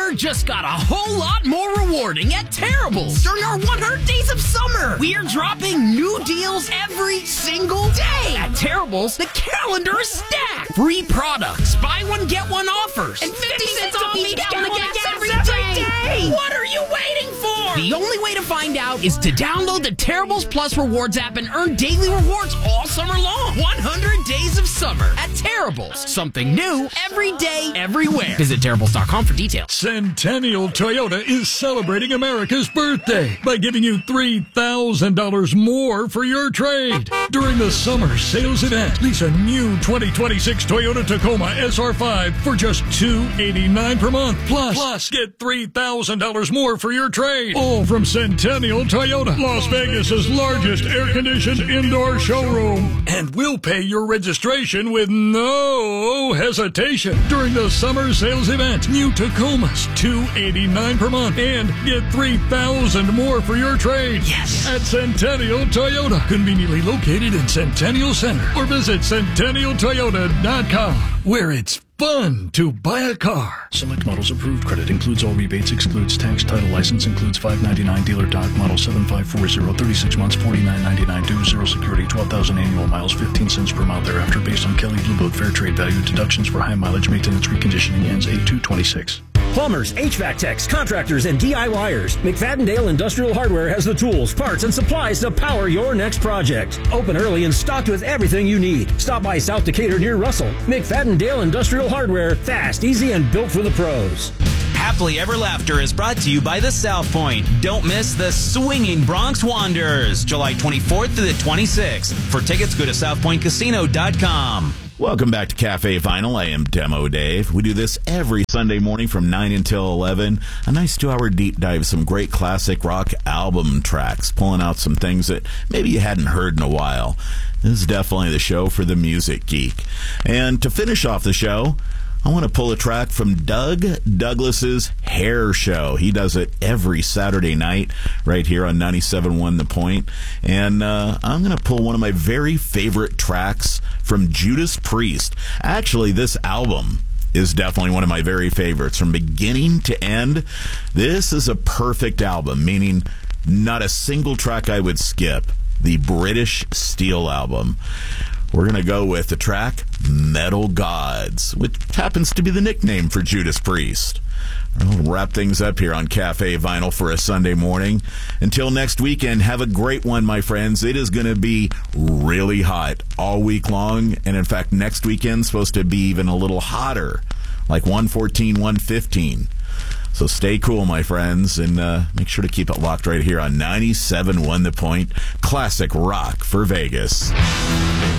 Summer just got a whole lot more rewarding at Terrible's during our 100 Days of Summer. We are dropping new deals every single day. At Terrible's, the calendar is stacked. Free products, buy one, get one offers, and 50 cents off each gallon of gas every day. What are you waiting for? The only way to find out is to download the Terrible's Plus Rewards app and earn daily rewards all summer long. 100 Days of Summer at Terrible's. Something new every day, everywhere. Visit Terrible's.com for details. Centennial Toyota is celebrating America's birthday by giving you $3,000 more for your trade. During the summer sales event, lease a new 2026 Toyota Tacoma SR5 for just $289 per month. Plus get $3,000 more for your trade. All from Centennial Toyota, Las Vegas's largest air-conditioned indoor showroom. And we'll pay your registration with no hesitation. During the summer sales event, new Tacomas, $289 per month, and get $3,000 more for your trade. Yes! At Centennial Toyota, conveniently located in Centennial Center, or visit CentennialToyota.com, where it's fun to buy a car. Select models approved. Credit includes all rebates, excludes tax, title, license, includes $599 dealer doc, model 7540, 36 months, $49.99 due, 0 security, 12,000 annual miles, 15 cents per mile thereafter, based on Kelley Blue Book fair trade value. Deductions for high mileage maintenance reconditioning ends 8/2/26. Plumbers, HVAC techs, contractors, and DIYers. McFadden-Dale Industrial Hardware has the tools, parts, and supplies to power your next project. Open early and stocked with everything you need. Stop by South Decatur near Russell. McFadden-Dale Industrial Hardware. Fast, easy, and built for the pros. Happily Ever Laughter is brought to you by the South Point. Don't miss the Swinging Bronx Wanderers, July 24th to the 26th. For tickets, go to southpointcasino.com. Welcome back to Cafe Vinyl. I am Demo Dave. We do this every Sunday morning from 9 until 11. A nice 2-hour deep dive, some great classic rock album tracks, pulling out some things that maybe you hadn't heard in a while. This is definitely the show for the music geek. And to finish off the show, I want to pull a track from Doug Douglas's Hair Show. He does it every Saturday night right here on 97.1 The Point. And I'm going to pull one of my very favorite tracks from Judas Priest. Actually, this album is definitely one of my very favorites. From beginning to end, this is a perfect album, meaning not a single track I would skip. The British Steel album. We're going to go with the track Metal Gods, which happens to be the nickname for Judas Priest. We'll wrap things up here on Cafe Vinyl for a Sunday morning. Until next weekend, have a great one, my friends. It is going to be really hot all week long. And in fact, next weekend's supposed to be even a little hotter, like 114, 115. So stay cool, my friends, and make sure to keep it locked right here on 97.1 The Point, classic rock for Vegas.